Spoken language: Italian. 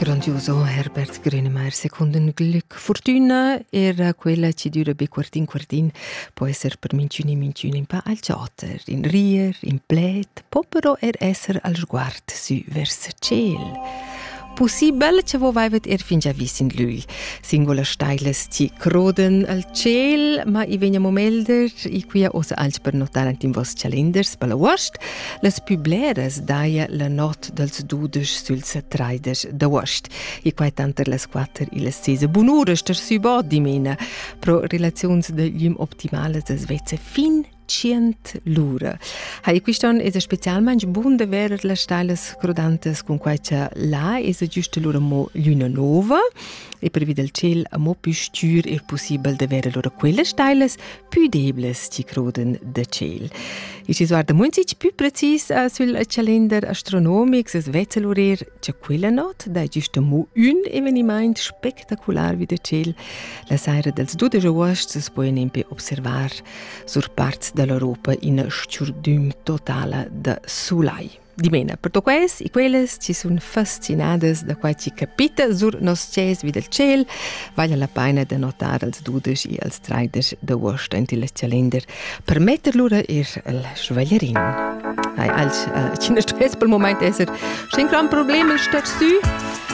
Grandioso Herbert Grönemeyer, seconden Glück. Fortuna era quella ci dura be quartin, può essere per minchuni in pa al gioter, in rier, in plet, può però essere al sguard su verso ciel. Possibile che vo vaivet fin già vis in lui. Singola steiles ci croden al ciel, ma I veniamo melder, I qui osa alts per notare in vos calenders per la wost, les publeres daia la not dels dudes suls traiders da wost. I quai tanter les 4 I les 6 bunures ter subod di mena, pro relazions de glium optimales des vezze fin 100 l'ura. Hai quiston è specialmente bun de ver le steiles crodantes con quacha là è giusto l'ura mo luna nova e per via del ciel a mo più stür è possibile de ver l'ura quelle steiles più debles ci croden de ciel. I ci guarda molto più precis sul calender astronomics es vezze l'orer che quella not da giusto mo un eveniment spectacular wie de ciel. La sera dels 12 agost es può nempe observar sur parts dell'Europa in sturdum totale de sulai. Di mena, per to quais I quelles ci sun fascinades da quai ci capita sur nos ciels wie del ciel, vale la pena de notar als dudes I als traiders de wost in il calender per metter lura il sveglierin. Hai als cine stress pel moment esser, scen gran problem stat su.